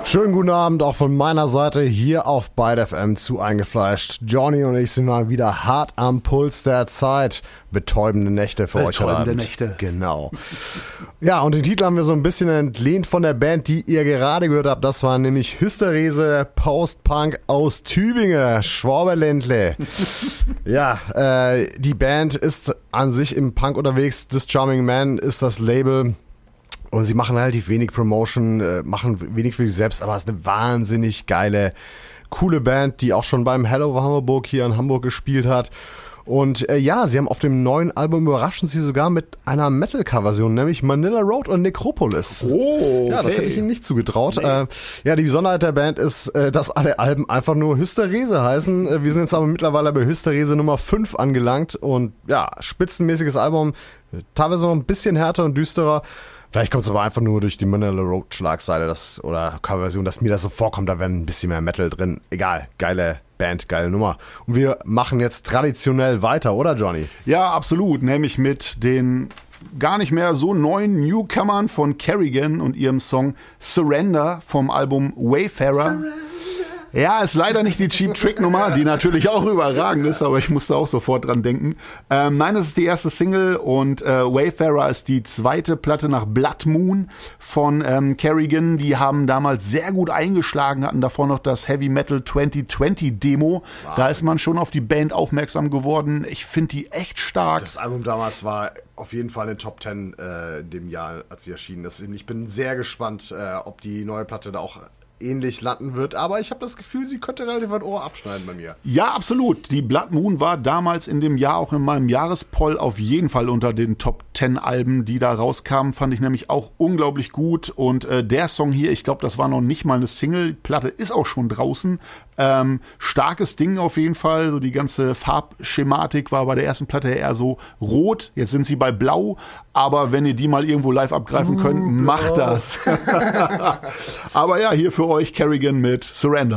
Schönen guten Abend auch von meiner Seite hier auf Byte FM zu Eingefleischt. Johnny und ich sind mal wieder hart am Puls der Zeit. Betäubende Nächte für euch heute Abend. Betäubende Nächte. Genau. Ja, und den Titel haben wir so ein bisschen entlehnt von der Band, die ihr gerade gehört habt. Das war nämlich Hysterese Post-Punk aus Tübingen, Schwaberländle. Ja, die Band ist an sich im Punk unterwegs. This Charming Man ist das Label. Und sie machen relativ wenig Promotion, machen wenig für sich selbst, aber es ist eine wahnsinnig geile, coole Band, die auch schon beim Hello Hamburg hier in Hamburg gespielt hat. Und ja, sie haben auf dem neuen Album überraschen sie sogar mit einer Metal-Cover-Version, nämlich Manila Road und Necropolis. Oh, okay. Ja, das hätte ich ihnen nicht zugetraut. Nee. Ja, die Besonderheit der Band ist, dass alle Alben einfach nur Hysterese heißen. Wir sind jetzt aber mittlerweile bei Hysterese Nummer 5 angelangt und ja, spitzenmäßiges Album, teilweise noch ein bisschen härter und düsterer. Vielleicht kommt es aber einfach nur durch die Manila Road Schlagseite oder Coverversion, dass mir das so vorkommt, da wäre ein bisschen mehr Metal drin. Egal, geile Band, geile Nummer. Und wir machen jetzt traditionell weiter, oder Johnny? Ja, absolut. Nämlich mit den gar nicht mehr so neuen Newcomern von Kerrigan und ihrem Song Surrender vom Album Wayfarer. Surrender. Ja, ist leider nicht die Cheap Trick Nummer, die natürlich auch überragend ist, aber ich musste auch sofort dran denken. Nein, es ist die erste Single und Wayfarer ist die zweite Platte nach Blood Moon von Kerrigan. Die haben damals sehr gut eingeschlagen, hatten davor noch das Heavy Metal 2020 Demo. Wow. Da ist man schon auf die Band aufmerksam geworden. Ich finde die echt stark. Das Album damals war auf jeden Fall in den Top 10 dem Jahr, als sie erschienen ist. Ich bin sehr gespannt, ob die neue Platte da auch ähnlich landen wird, aber ich habe das Gefühl, sie könnte relativ weit Ohr abschneiden bei mir. Ja, absolut. Die Blood Moon war damals in dem Jahr auch in meinem Jahrespoll auf jeden Fall unter den Top 10 Alben, die da rauskamen, fand ich nämlich auch unglaublich gut und der Song hier, ich glaube, das war noch nicht mal eine Single, die Platte ist auch schon draußen. Starkes Ding auf jeden Fall, so die ganze Farbschematik war bei der ersten Platte eher so rot, jetzt sind sie bei blau, aber wenn ihr die mal irgendwo live abgreifen könnt, macht das. Aber ja, hier für euch Kerrigan mit Surrender.